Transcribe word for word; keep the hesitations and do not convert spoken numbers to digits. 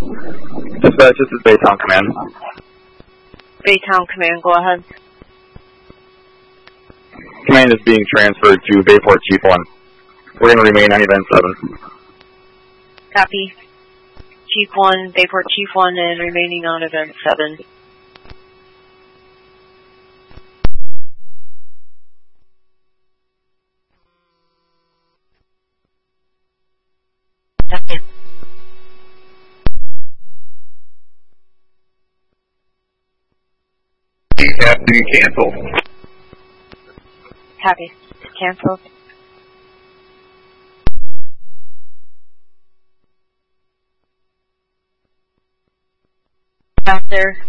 Dispatch, this is Baytown Command. Baytown Command, go ahead. Command is being transferred to Bayport Chief one. We're going to remain on event seven. Copy. Chief one, Bayport Chief one, and remaining on event seven. Second. Captain, cancel. Copy. Cancel. Out there.